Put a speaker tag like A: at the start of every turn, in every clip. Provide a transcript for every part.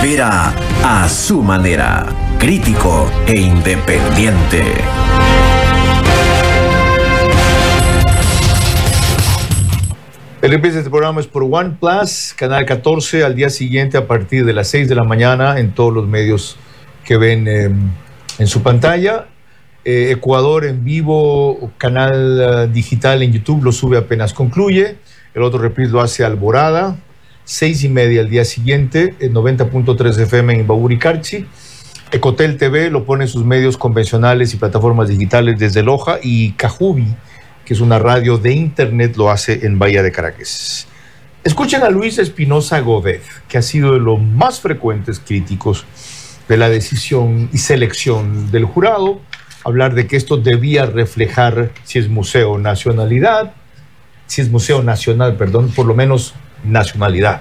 A: Opera a su manera, crítico e independiente.
B: El reprise de este programa es por OnePlus, canal 14, al día siguiente a partir de las 6 de la mañana en todos los medios que ven en su pantalla. Ecuador en vivo, canal digital en YouTube, lo sube apenas concluye. El otro reprise lo hace Alborada, 6:30 al día siguiente, en 90.3 FM en Imbabura y Carchi. Ecotel TV lo pone en sus medios convencionales y plataformas digitales desde Loja, y Cajubi, que es una radio de internet, lo hace en Bahía de Caracas. Escuchen a Luis Espinosa Godet, que ha sido de los más frecuentes críticos de la decisión y selección del jurado, hablar de que esto debía reflejar, si es museo nacional, por lo menos nacionalidad.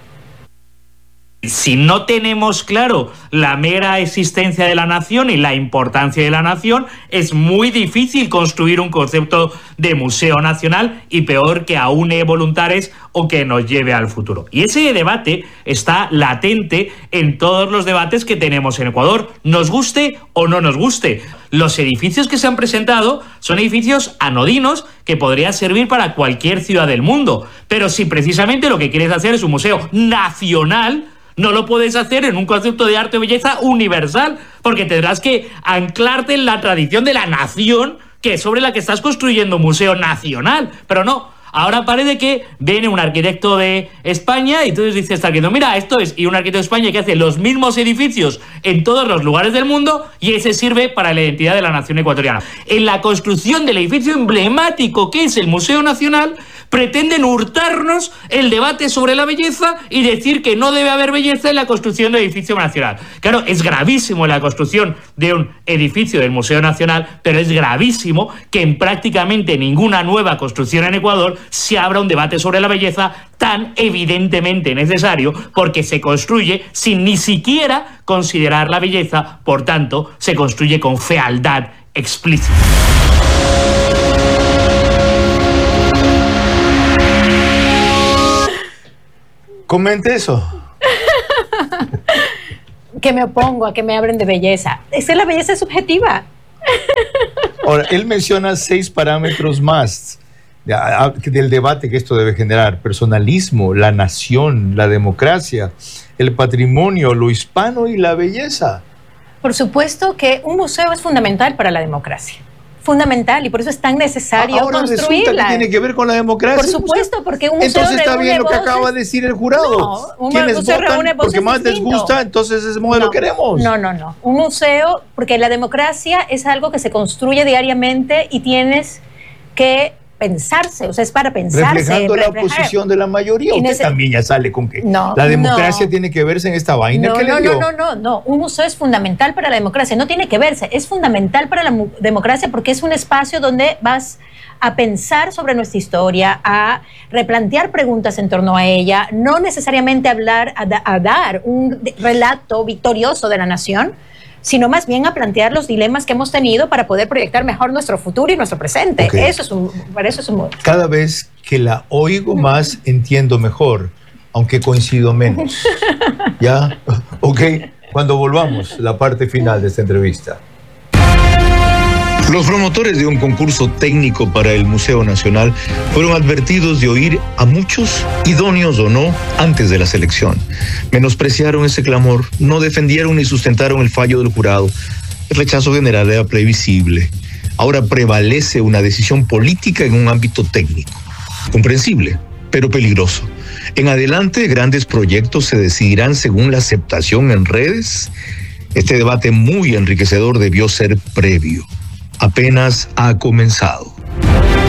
C: Si no tenemos claro la mera existencia de la nación y la importancia de la nación, es muy difícil construir un concepto de museo nacional, y peor que aúne voluntades o que nos lleve al futuro. Y ese debate está latente en todos los debates que tenemos en Ecuador, nos guste o no nos guste. Los edificios que se han presentado son edificios anodinos que podrían servir para cualquier ciudad del mundo, pero si precisamente lo que quieres hacer es un museo nacional, no lo puedes hacer en un concepto de arte o belleza universal, porque tendrás que anclarte en la tradición de la nación, que es sobre la que estás construyendo un museo nacional. Pero no, ahora parece que viene un arquitecto de España y entonces dice este arquitecto, mira, esto es, y un arquitecto de España que hace los mismos edificios en todos los lugares del mundo, y ese sirve para la identidad de la nación ecuatoriana. En la construcción del edificio emblemático que es el Museo Nacional, pretenden hurtarnos el debate sobre la belleza y decir que no debe haber belleza en la construcción del edificio nacional. Claro, es gravísimo la construcción de un edificio del Museo Nacional, pero es gravísimo que en prácticamente ninguna nueva construcción en Ecuador se abra un debate sobre la belleza tan evidentemente necesario, porque se construye sin ni siquiera considerar la belleza, por tanto, se construye con fealdad explícita.
B: Comente eso.
D: Que me opongo a que me hablen de belleza. Es que la belleza es subjetiva.
B: Ahora, él menciona 6 parámetros más del debate que esto debe generar: personalismo, la nación, la democracia, el patrimonio, lo hispano y la belleza.
D: Por supuesto que un museo es fundamental para la democracia. Fundamental, y por eso es tan necesario
B: ahora
D: construirla.
B: Resulta que tiene que ver con la democracia.
D: Por supuesto, porque un museo
B: entonces está bien lo que
D: voces.
B: acaba de decir el jurado.
D: No, un
B: quienes
D: museo
B: votan
D: reúne voces
B: porque más
D: distinto.
B: les gusta, entonces ese modelo queremos.
D: No. Un museo, porque la democracia es algo que se construye diariamente y tienes que pensarse, o sea, es para pensarse.
B: Reflejando la oposición de la mayoría. Usted también ya sale con que la democracia tiene que verse en esta vaina que le dio.
D: No. Un museo es fundamental para la democracia. No tiene que verse, es fundamental para la democracia porque es un espacio donde vas a pensar sobre nuestra historia, a replantear preguntas en torno a ella, no necesariamente hablar, a dar un relato victorioso de la nación, sino más bien a plantear los dilemas que hemos tenido para poder proyectar mejor nuestro futuro y nuestro presente.
B: Okay.
D: Para eso es un...
B: Cada vez que la oigo más, entiendo mejor, aunque coincido menos. ¿Ya? Ok, cuando volvamos, la parte final de esta entrevista.
E: Los promotores de un concurso técnico para el Museo Nacional fueron advertidos de oír a muchos, idóneos o no, antes de la selección. Menospreciaron ese clamor, no defendieron ni sustentaron el fallo del jurado. El rechazo general era previsible. Ahora prevalece una decisión política en un ámbito técnico. Comprensible, pero peligroso. En adelante, grandes proyectos se decidirán según la aceptación en redes. Este debate muy enriquecedor debió ser previo. Apenas ha comenzado.